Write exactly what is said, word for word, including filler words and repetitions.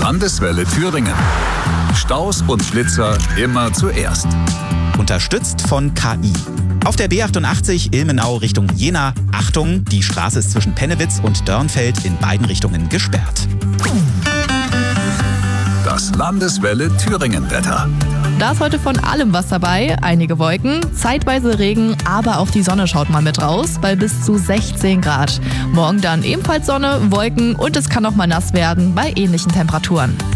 Landeswelle Thüringen. Staus und Flitzer immer zuerst. Unterstützt von K I. Auf der B achtundachtzig Ilmenau Richtung Jena. Achtung, die Straße ist zwischen Pennewitz und Dörnfeld in beiden Richtungen gesperrt. Das Landeswelle Thüringen-Wetter. Da ist heute von allem was dabei. Einige Wolken, zeitweise Regen, aber auch die Sonne schaut mal mit raus, bei bis zu sechzehn Grad. Morgen dann ebenfalls Sonne, Wolken und es kann auch mal nass werden bei ähnlichen Temperaturen.